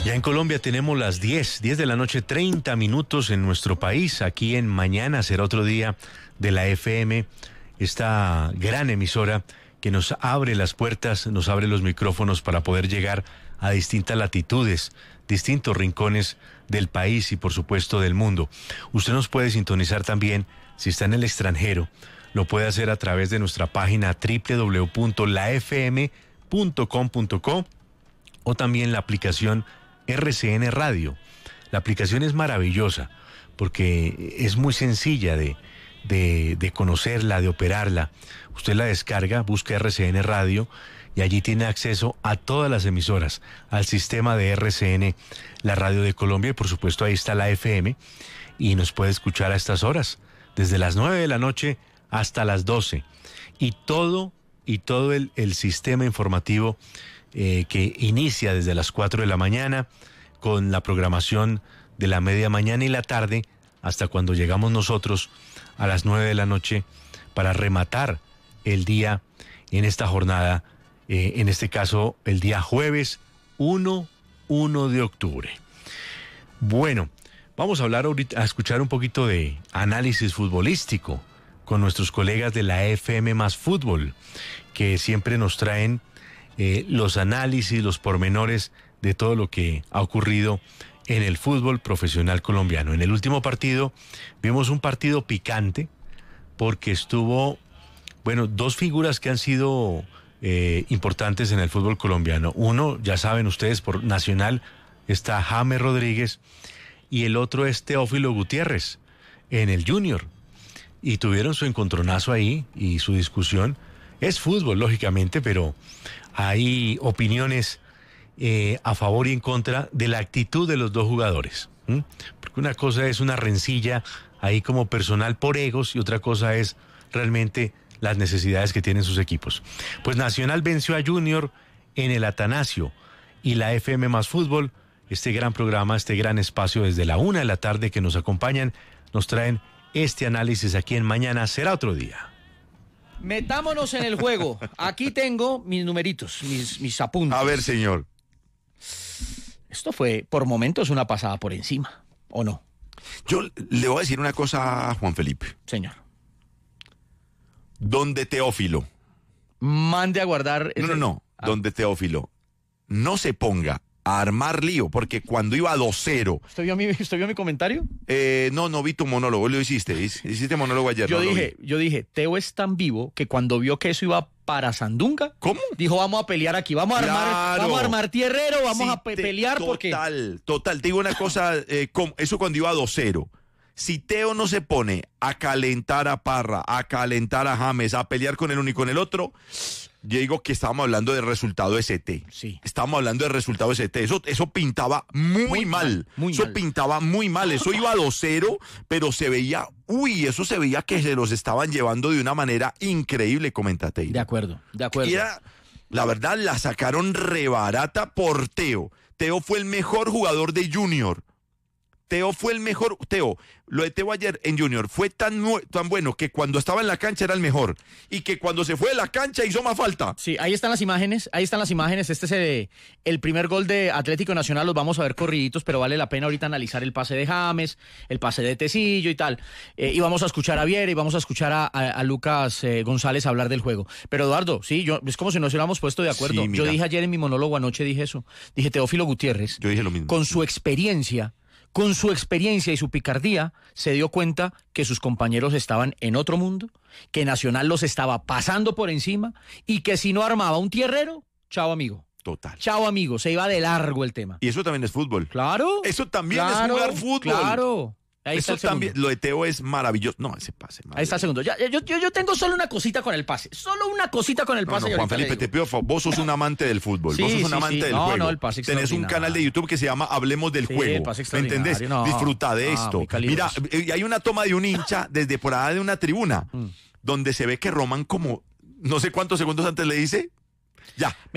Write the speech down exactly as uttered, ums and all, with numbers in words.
Ya en Colombia tenemos las diez, diez de la noche, treinta minutos en nuestro país. Aquí en Mañana será otro día de la F M, esta gran emisora que nos abre las puertas, nos abre los micrófonos para poder llegar a distintas latitudes, distintos rincones del país y por supuesto del mundo. Usted nos puede sintonizar también si está en el extranjero. Lo puede hacer a través de nuestra página doble u doble u doble u punto la f m punto com punto co o también la aplicación R C N Radio. La aplicación es maravillosa porque es muy sencilla de, de, de conocerla, de operarla. Usted la descarga, busca R C N Radio y allí tiene acceso a todas las emisoras, al sistema de R C N, la radio de Colombia, y por supuesto ahí está la F M y nos puede escuchar a estas horas, desde las nueve de la noche hasta las doce. Y todo, y todo el, el sistema informativo Eh, que inicia desde las cuatro de la mañana con la programación de la media mañana y la tarde hasta cuando llegamos nosotros a las nueve de la noche para rematar el día en esta jornada, eh, en este caso el día jueves uno de octubre. Bueno, vamos a hablar ahorita, a escuchar un poquito de análisis futbolístico con nuestros colegas de la F M más Fútbol, que siempre nos traen Eh, los análisis, los pormenores de todo lo que ha ocurrido en el fútbol profesional colombiano. En el último partido vimos un partido picante porque estuvo, bueno, dos figuras que han sido eh, importantes en el fútbol colombiano. Uno, ya saben ustedes, por Nacional está James Rodríguez y el otro es Teófilo Gutiérrez en el Junior. Y tuvieron su encontronazo ahí y su discusión. Es fútbol, lógicamente, pero hay opiniones eh, a favor y en contra de la actitud de los dos jugadores. ¿m? Porque una cosa es una rencilla ahí como personal por egos y otra cosa es realmente las necesidades que tienen sus equipos. Pues Nacional venció a Junior en el Atanasio y la F M más Fútbol, este gran programa, este gran espacio desde la una de la tarde que nos acompañan, nos traen este análisis aquí en Mañana será otro día. Metámonos en el juego. Aquí tengo mis numeritos, mis, mis apuntes. A ver, señor. Esto fue, por momentos, una pasada por encima, ¿o no? Yo le voy a decir una cosa a Juan Felipe. Señor. Donde Teófilo. Mande a guardar... Ese... No, no, no. Ah. Donde Teófilo no se ponga a armar lío, porque cuando iba a dos cero... ¿Usted vio mi, ¿usted vio mi comentario? Eh, no, no vi tu monólogo, lo hiciste, hiciste monólogo ayer. Yo no dije, yo dije, Teo es tan vivo que cuando vio que eso iba para Sandunga, ¿cómo? Dijo, vamos a pelear aquí, vamos a armar, claro. vamos a armar tierrero, vamos sí, a pe- pelear te, porque... Total, total, te digo una cosa, eh, eso cuando iba a dos cero. Si Teo no se pone a calentar a Parra, a calentar a James, a pelear con el uno y con el otro... Yo digo que estábamos hablando del resultado S T. Sí. Estábamos hablando del resultado S T. Eso, eso pintaba muy, muy mal. mal. Muy eso mal. pintaba muy mal. Eso iba a dos cero, pero se veía, uy, eso se veía que se los estaban llevando de una manera increíble, comentate. De acuerdo, de acuerdo. Y era, la verdad, la sacaron rebarata por Teo. Teo fue el mejor jugador de Junior. Teo fue el mejor, Teo, lo de Teo ayer en Junior fue tan, tan bueno que cuando estaba en la cancha era el mejor y que cuando se fue de la cancha hizo más falta. Sí, ahí están las imágenes, ahí están las imágenes, este es el, el primer gol de Atlético Nacional, los vamos a ver corriditos, pero vale la pena ahorita analizar el pase de James, el pase de Tecillo y tal, eh, y vamos a escuchar a Viera y vamos a escuchar a, a, a Lucas eh, González hablar del juego. Pero Eduardo, sí, yo es como si nos hubiéramos puesto de acuerdo, sí, yo dije ayer en mi monólogo anoche, dije eso, dije Teófilo Gutiérrez, yo dije lo mismo. Con su experiencia, Con su experiencia y su picardía, se dio cuenta que sus compañeros estaban en otro mundo, que Nacional los estaba pasando por encima y que si no armaba un tierrero, chao amigo. Total. Chao amigo, se iba de largo el tema. Y eso también es fútbol. Claro. Eso también claro, es jugar fútbol. Claro. Ahí Eso está el también, lo de Teo es maravilloso. No, ese pase. Ahí está el segundo. Ya, yo, yo, yo tengo solo una cosita con el pase. Solo una cosita con el pase. No, no, Juan Felipe, te pido favor. Vos sos un amante del fútbol. Sí, vos sos un sí, amante sí. del no, juego. No, el pase Tenés un canal de YouTube que se llama Hablemos del sí, Juego. El pase ¿Me entendés? No. Disfruta de ah, esto. Mira, hay una toma de un hincha desde por allá de una tribuna mm. donde se ve que Román como no sé cuántos segundos antes le dice, ya.